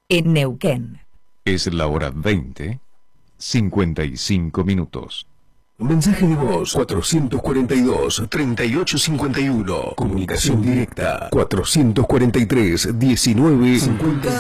en Neuquén. Es la hora 20:55. Mensaje de voz 442-3851. Comunicación directa 443-1950.